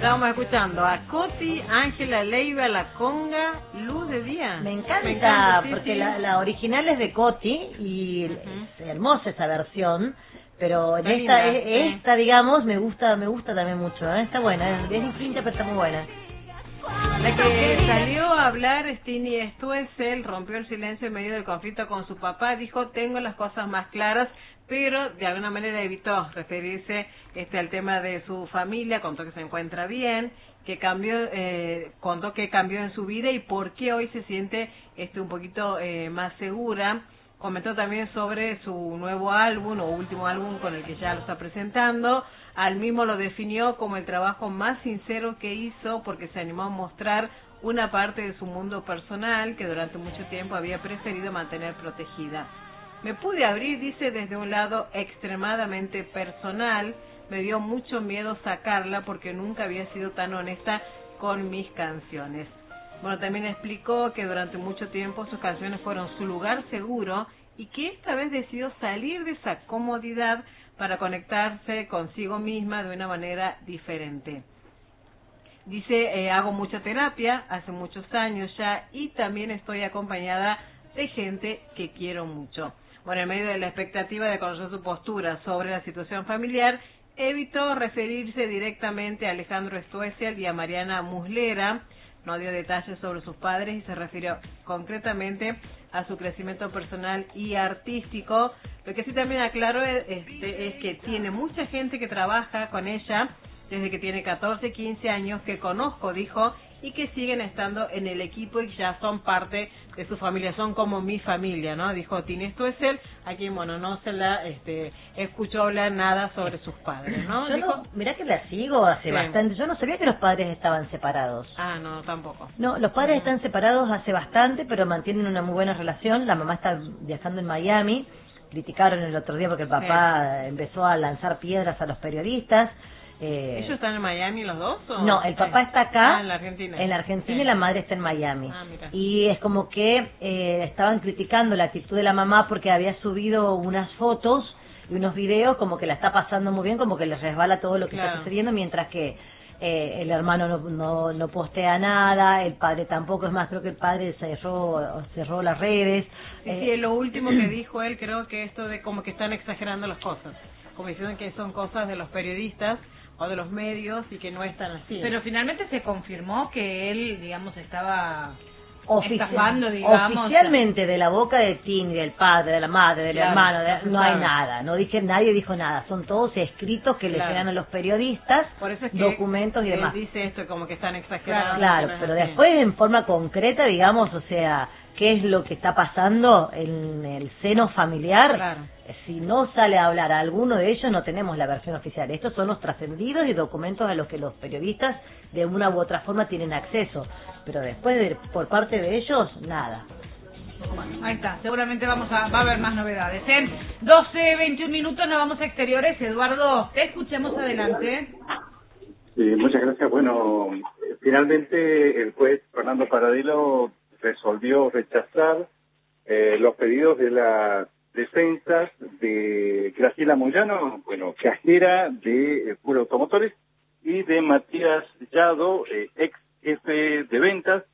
Estábamos escuchando a Coti, Ángela Leiva, La Conga, Luz de Día. Me encanta sí, porque sí. La original es de Coti y es hermosa esa versión, pero en Está linda, esta digamos, me gusta también mucho, ¿eh? Está buena, es distinta pero está muy buena. La que salió a hablar Stini Stoessel rompió el silencio en medio del conflicto con su papá, dijo tengo las cosas más claras, pero de alguna manera evitó referirse al tema de su familia, contó que se encuentra bien, que contó que cambió en su vida y por qué hoy se siente un poquito más segura. Comentó también sobre su nuevo álbum o último álbum con el que ya lo está presentando. Al mismo lo definió como el trabajo más sincero que hizo porque se animó a mostrar una parte de su mundo personal que durante mucho tiempo había preferido mantener protegida. Me pude abrir, dice, desde un lado extremadamente personal. Me dio mucho miedo sacarla porque nunca había sido tan honesta con mis canciones. Bueno, también explicó que durante mucho tiempo sus canciones fueron su lugar seguro y que esta vez decidió salir de esa comodidad para conectarse consigo misma de una manera diferente. Dice, hago mucha terapia hace muchos años ya y también estoy acompañada de gente que quiero mucho. Bueno, en medio de la expectativa de conocer su postura sobre la situación familiar, evitó referirse directamente a Alejandro Stoessel y a Mariana Muslera. No dio detalles sobre sus padres y se refirió concretamente a su crecimiento personal y artístico. Lo que sí también aclaró es que tiene mucha gente que trabaja con ella desde que tiene 14, 15 años, que conozco, dijo, y que siguen estando en el equipo y ya son parte de su familia, son como mi familia, ¿no? Dijo Tini Stoessel, a quien, bueno, no se la escuchó hablar nada sobre sus padres, ¿no? Mirá que la sigo hace bastante, yo no sabía que los padres estaban separados. Ah, no, tampoco. No, los padres están separados hace bastante, pero mantienen una muy buena relación, la mamá está viajando en Miami, criticaron el otro día porque el papá empezó a lanzar piedras a los periodistas. ¿Ellos están en Miami los dos? ¿O? No, el papá está acá, en la Argentina. En la Argentina y la madre está en Miami. Mira. Y es como que estaban criticando la actitud de la mamá porque había subido unas fotos y unos videos como que la está pasando muy bien, como que les resbala todo lo que está sucediendo, mientras que el hermano no postea nada, el padre tampoco, es más, creo que el padre cerró las redes. Sí, lo último que dijo él, creo que esto de como que están exagerando las cosas, como diciendo que son cosas de los periodistas o de los medios y que no están así. Pero finalmente se confirmó que él, digamos, estaba estafando, digamos. Oficialmente de la boca de Tini, del padre, de la madre, del hermano, no hay nada, nadie dijo nada, son todos escritos que le llegan a los periodistas, por eso es que documentos y demás. Dice esto como que están exagerando. Claro, pero después en forma concreta, digamos, o sea, qué es lo que está pasando en el seno familiar. Si no sale a hablar a alguno de ellos, no tenemos la versión oficial. Estos son los trascendidos y documentos a los que los periodistas de una u otra forma tienen acceso, pero después por parte de ellos, nada. Bueno, ahí está, seguramente va a haber más novedades. En 12:21 minutos nos vamos a exteriores. Eduardo, te escuchemos, adelante. Sí, muchas gracias. Bueno, finalmente el juez Fernando Paradelo resolvió rechazar los pedidos de las defensas de Graciela Moyano, cajera de Puro Automotores, y de Matías Llado, ex jefe de ventas.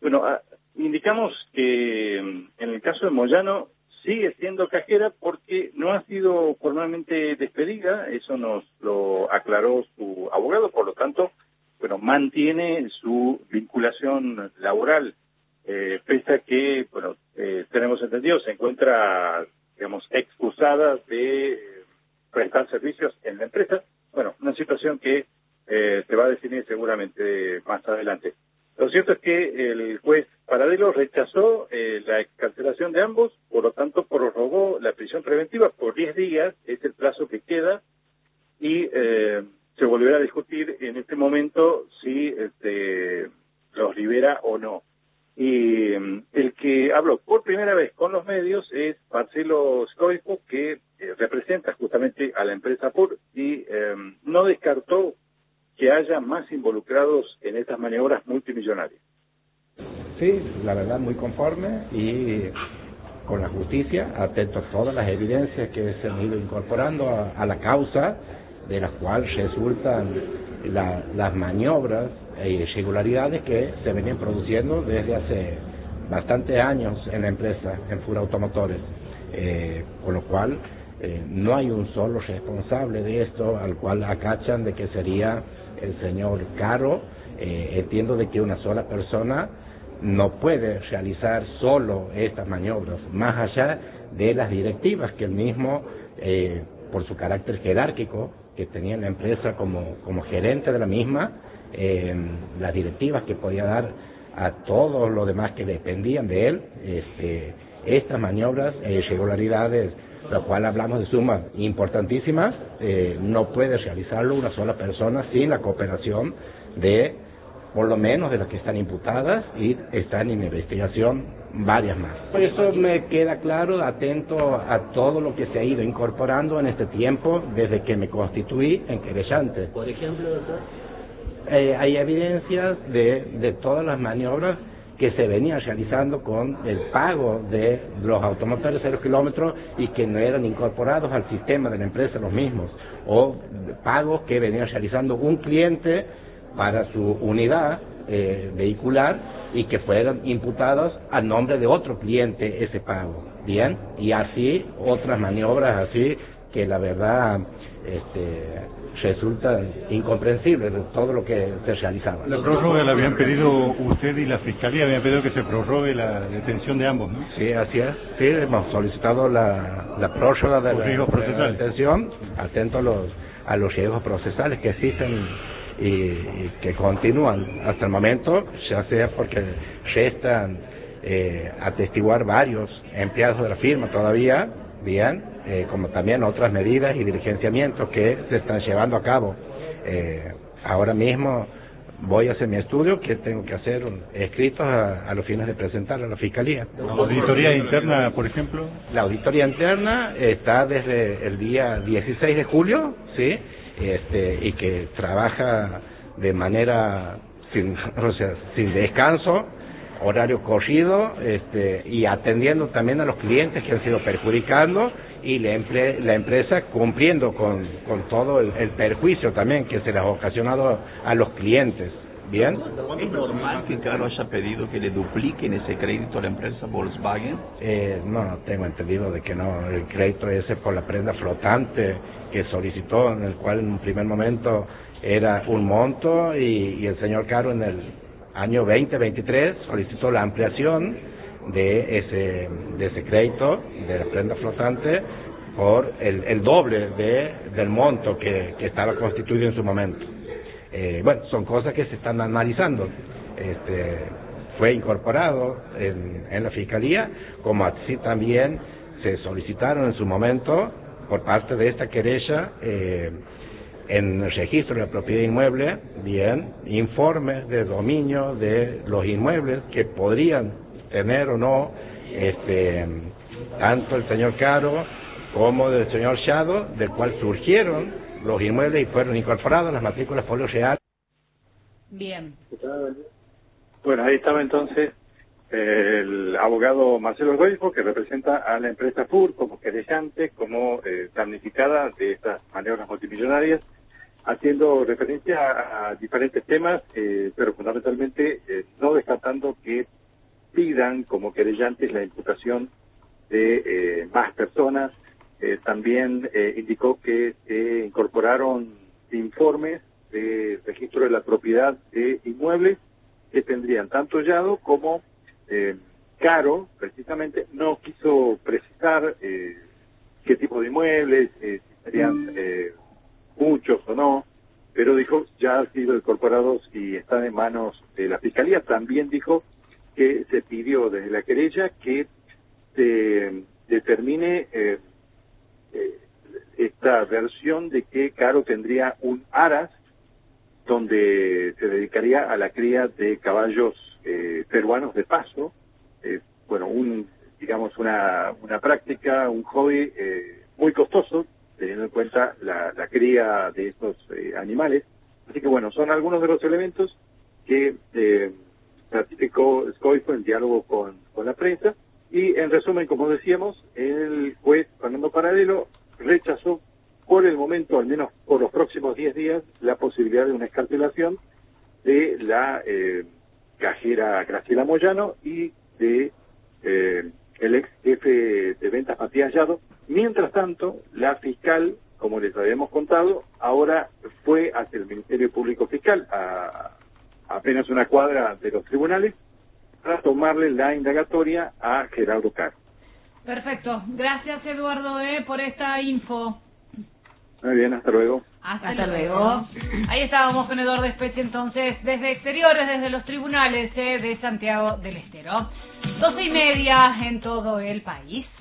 Indicamos que en el caso de Moyano sigue siendo cajera porque no ha sido formalmente despedida, eso nos lo aclaró su abogado, por lo tanto, mantiene su vinculación laboral, pese a que, tenemos entendido, se encuentra, excusada de prestar servicios en la empresa. Una situación que se va a definir seguramente más adelante. Lo cierto es que el juez Paradelo rechazó la excarcelación de ambos, por lo tanto prorrogó la prisión preventiva por 10 días, es el plazo que queda, y se volverá a discutir en este momento si los libera o no. Y el que habló por primera vez con los medios es Marcelo Stoico, que representa justamente a la empresa PUR, y no descartó que haya más involucrados en estas maniobras multimillonarias. Sí, la verdad muy conforme y con la justicia, atento a todas las evidencias que se han ido incorporando a la causa, de las cuales resultan las maniobras e irregularidades que se venían produciendo desde hace bastantes años en la empresa, en Fura Automotores, con lo cual no hay un solo responsable de esto al cual acachan de que sería el señor Caro. Entiendo de que una sola persona no puede realizar solo estas maniobras, más allá de las directivas que él mismo, por su carácter jerárquico que tenía en la empresa como gerente de la misma, las directivas que podía dar a todos los demás que dependían de él, estas maniobras e irregularidades, lo cual hablamos de sumas importantísimas, no puede realizarlo una sola persona sin la cooperación de, por lo menos, de las que están imputadas y están en investigación varias más. Por eso me queda claro, atento a todo lo que se ha ido incorporando en este tiempo desde que me constituí en querellante. Por ejemplo, doctor, hay evidencias de todas las maniobras que se venían realizando con el pago de los automotores 0 kilómetros y que no eran incorporados al sistema de la empresa los mismos, o pagos que venía realizando un cliente para su unidad vehicular y que fueron imputados a nombre de otro cliente ese pago, bien, y así otras maniobras así que la verdad resulta incomprensible de todo lo que se realizaba. La prórroga la habían pedido usted y la Fiscalía habían pedido que se prorrogue la detención de ambos, ¿no? Sí, así es. Sí, hemos solicitado la prórroga de la detención, atento a los riesgos procesales que existen y que continúan hasta el momento, ya sea porque restan atestiguar varios empleados de la firma todavía, bien, como también otras medidas y diligenciamientos que se están llevando a cabo. Ahora mismo voy a hacer mi estudio, que tengo que hacer escritos a los fines de presentar a la Fiscalía. ¿La auditoría interna, por ejemplo? La auditoría interna está desde el día 16 de julio, ¿sí? Y que trabaja de manera sin descanso, horario corrido, y atendiendo también a los clientes que han sido perjudicando y la empresa cumpliendo con todo el perjuicio también que se les ha ocasionado a los clientes. ¿Bien? ¿Es normal que Caro haya pedido que le dupliquen ese crédito a la empresa Volkswagen? No, tengo entendido de que no. El crédito ese por la prenda flotante que solicitó, en el cual en un primer momento era un monto y el señor Caro en el año 2023 solicitó la ampliación de ese crédito de la prenda flotante por el doble del monto que estaba constituido en su momento. Bueno, son cosas que se están analizando. Fue incorporado en la Fiscalía, como así también se solicitaron en su momento por parte de esta querella en el registro de la propiedad inmueble, bien, informes de dominio de los inmuebles que podrían tener o no tanto el señor Caro como del señor Shadow, del cual surgieron los inmuebles y fueron incorporados a las matrículas folio real. Bien. Bueno, ahí estaba entonces el abogado Marcelo Goico, que representa a la empresa FUR como querellante, como damnificada de estas maniobras multimillonarias, haciendo referencia a diferentes temas, pero fundamentalmente no descartando que pidan como querellantes la imputación de más personas. También indicó que se incorporaron informes de registro de la propiedad de inmuebles que tendrían tanto Yado como Caro. Precisamente no quiso precisar qué tipo de inmuebles, si serían muchos o no, pero dijo ya han sido incorporados y están en manos de la Fiscalía. También dijo que se pidió desde la querella que se determine esta versión de que Caro tendría un aras donde se dedicaría a la cría de caballos peruanos de paso, bueno, digamos una práctica, un hobby muy costoso, teniendo en cuenta la cría de estos animales. Así que bueno, son algunos de los elementos que certificó Scoico en diálogo con la prensa. Y en resumen, como decíamos, el juez Fernando Paradelo rechazó por el momento, al menos por los próximos 10 días, la posibilidad de una excarcelación de la cajera Graciela Moyano y de el ex jefe de ventas Matías Llado. Mientras tanto, la fiscal, como les habíamos contado, ahora fue hacia el Ministerio Público Fiscal, a apenas una cuadra de los tribunales, para tomarle la indagatoria a Gerardo Caro. Perfecto. Gracias, Eduardo, por esta info. Muy bien, hasta luego. Hasta luego. Ahí estábamos con Eduardo Spezia, entonces, desde exteriores, desde los tribunales de Santiago del Estero. 12:30 en todo el país.